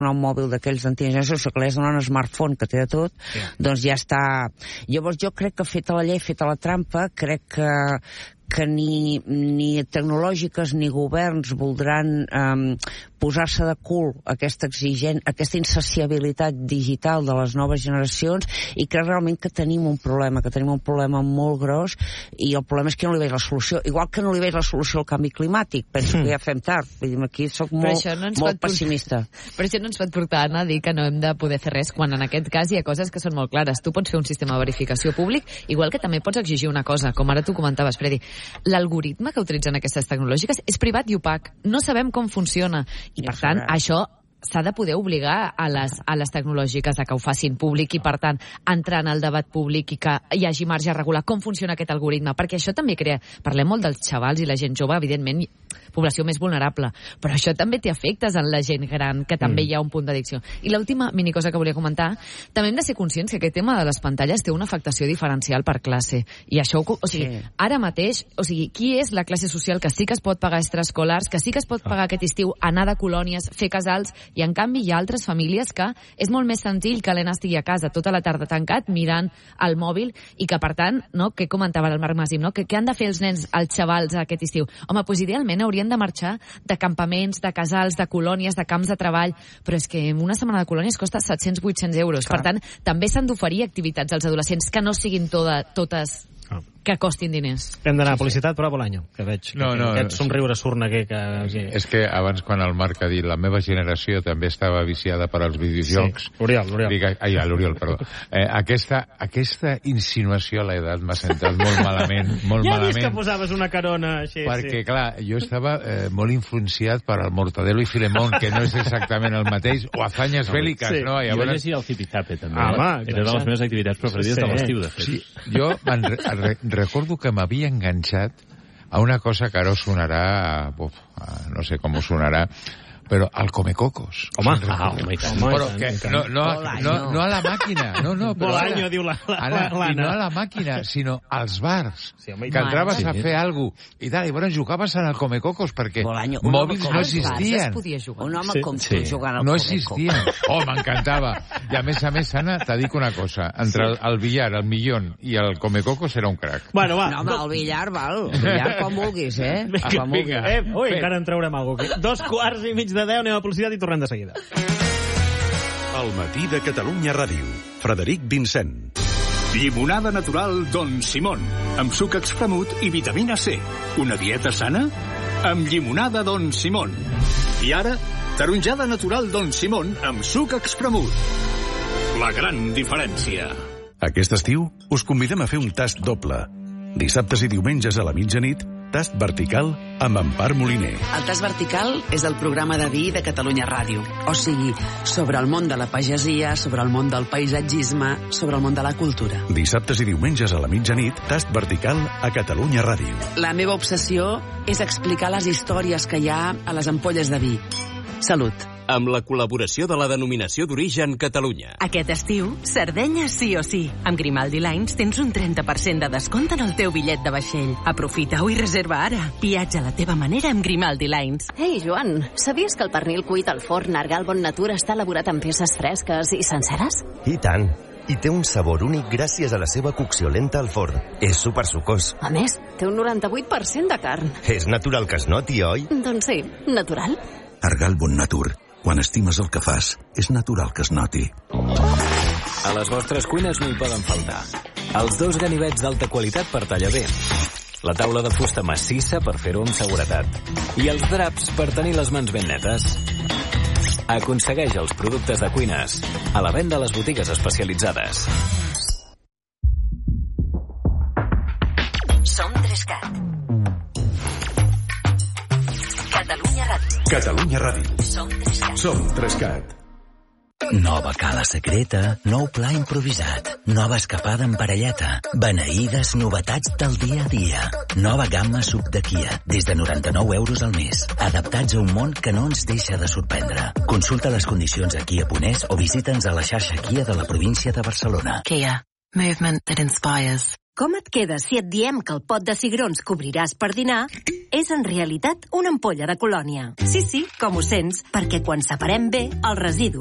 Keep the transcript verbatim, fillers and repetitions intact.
un mòbil d'aquells d'antiga generació, que li has donat un smartphone que té de tot, yeah. doncs ja està. Llavors jo crec que feta la llei, feta la trampa, crec que que ni, ni tecnològiques ni governs voldran um, posar-se de cul aquesta exigent, aquesta insaciabilitat digital de les noves generacions, i crec realment que tenim un problema, que tenim un problema molt gros, i el problema és que no li veig la solució. Igual que no li veig la solució al canvi climàtic, penso mm. que ja fem tard. Vull dir, aquí soc molt, no molt pessimista. Portar, però això no ens pot portar a dir que no hem de poder fer res, quan en aquest cas hi ha coses que són molt clares. Tu pots fer un sistema de verificació públic, igual que també pots exigir una cosa, com ara tu comentaves, Freddy. L'algoritme que utilitzen aquestes tecnològiques és privat i opac. No sabem com funciona. I, per tant, això s'ha de poder obligar a les, a les tecnològiques a que ho facin públic i, per tant, entrar en el debat públic i que hi hagi marge a regular com funciona aquest algoritme, perquè això també crea... Parlem molt dels xavals i la gent jove, evidentment, població més vulnerable, però això també té efectes en la gent gran, que també mm. hi ha un punt d'addicció. I l'última minicosa que volia comentar, també hem de ser conscients que aquest tema de les pantalles té una afectació diferencial per classe. I això, o sigui, sí. ara mateix, o sigui, qui és la classe social que sí que es pot pagar extraescolars, que sí que es pot pagar aquest estiu, anar de colònies, fer casals, i en canvi hi ha altres famílies que és molt més senzill que l'Helena estigui a casa tota la tarda tancat mirant el mòbil, i que, per tant, no, que comentava el Marc Masip, no? que, que han de fer els nens, els xavals aquest estiu? Home, doncs idealment haurien de marxar de campaments, de casals, de colònies, de camps de treball, però és que una setmana de colònies costa set-cents a vuit-cents euros. Clar. Per tant, també s'han d'oferir activitats als adolescents que no siguin toda, totes que costin diners. Hem d'anar a publicitat, però Bolaño, que veig no, no, aquest somriure sorneguer que... És que abans, quan el Marc ha dit la meva generació també estava viciada per als videojocs... Sí, Oriol, Oriol. Dic, ai, l'Oriol, perdó. Eh, aquesta, aquesta insinuació a l'edat m'ha sentat molt malament, molt ja malament. Ja que posaves una carona així. Perquè, sí. clar, jo estava eh, molt influenciat per el Mortadelo i Filemón, que no és exactament el mateix, o Hazañas Bélicas, sí. no? I jo llegia el Zipizape, també. Ah, home, era de les meves activitats preferides sí. de l'estiu, de fet. Sí, jo en, re, recordo que m'havia enganxat a una cosa que ara us sonarà, uf, no sé com us sonarà, però al Comecocos. Home, ah, home, home, però que no, no, no, no a la màquina, no, no, però Bolaño, diu la, la, la, la, i no a la màquina, sinó als bars, sí, home, que entraves sí. a fer alguna cosa, i tal, i bueno, jugaves en el Comecocos, perquè Bolaño, mòbils no existien. Un home sí, com tu sí. jugant al no Comecocos. existien. Oh, m'encantava. I a més a més, Anna, t'ha dic una cosa, entre el, el billar, el millón i el Comecocos era un crac. Bueno, va. No, home, el billar, val. El billar quan vulguis, eh? Vinga, quan vulguis. vinga. Eh, ui, encara en traurem alguna cosa. Dos quarts i mig de deu, anem a publicitat i tornem de seguida. El matí de Catalunya Ràdio. Frederic Vincent. Llimonada natural Don Simón, amb suc expremut i vitamina C. Una dieta sana? Amb llimonada Don Simón. I ara, taronjada natural Don Simón amb suc expremut. La gran diferència. Aquest estiu us convidem a fer un tast doble. Dissabtes i diumenges a la mitjanit, tast vertical amb Empar Moliner. El tast vertical és el programa de vi de Catalunya Ràdio. O sigui, sobre el món de la pagesia, sobre el món del paisatgisme, sobre el món de la cultura. Dissabtes i diumenges a la mitjanit, tast vertical a Catalunya Ràdio. La meva obsessió és explicar les històries que hi ha a les ampolles de vi. Salut. Amb la col·laboració de la Denominació d'Origen Catalunya. Aquest estiu, Sardenya sí o sí. Amb Grimaldi Lines tens un trenta per cent de descompte en el teu bitllet de vaixell. Aprofita-ho i reserva ara. Viatja a la teva manera amb Grimaldi Lines. Ei, Joan, sabies que el pernil cuit al forn Argal Bon Natura està elaborat amb peces fresques i senceres? I tant. I té un sabor únic gràcies a la seva cocció lenta al forn. És supersucós. A més, té un noranta-vuit per cent de carn. És natural que es noti, oi? Doncs sí, natural. Argal Bon Natur. Quan estimes el que fas, és natural que es noti. A les vostres cuines no hi poden faltar els dos ganivets d'alta qualitat per tallar bé, la taula de fusta massissa per fer-ho amb seguretat i els draps per tenir les mans ben netes. Aconsegueix els productes de cuines a la venda a les botigues especialitzades. Som Trescat. Catalunya Ràdio. Catalunya Ràdio. Som Trescat. Som Trescat. Nova cala secreta, nou pla improvisat, nova escapada en parelleta, beneïdes novetats del dia a dia. Nova gamma sub de Kia, des de noranta-nou euros al mes. Adaptats a un món que no ens deixa de sorprendre. Consulta les condicions a Kia punt es o visita'ns a la xarxa Kia de la província de Barcelona. Kia. Movement that inspires. Com et quedes si et diem que el pot de cigrons que obriràs per dinar és en realitat una ampolla de colònia. Sí, sí, com ho sents, perquè quan separem bé, els residus